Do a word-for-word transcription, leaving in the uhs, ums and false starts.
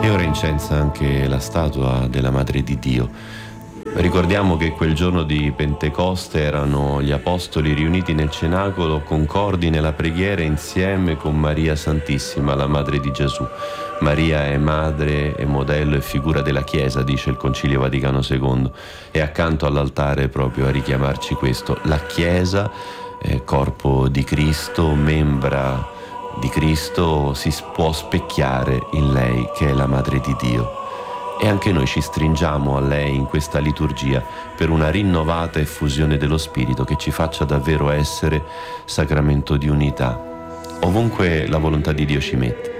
E ora incensa anche la statua della Madre di Dio. Ricordiamo che quel giorno di Pentecoste erano gli apostoli riuniti nel cenacolo, concordi nella preghiera insieme con Maria Santissima, la Madre di Gesù. Maria è madre e modello e figura della Chiesa, dice il Concilio Vaticano secondo, e accanto all'altare proprio a richiamarci questo. La Chiesa, eh, corpo di Cristo, membra di Cristo, si può specchiare in lei che è la Madre di Dio. E anche noi ci stringiamo a lei in questa liturgia per una rinnovata effusione dello Spirito che ci faccia davvero essere sacramento di unità, ovunque la volontà di Dio ci mette.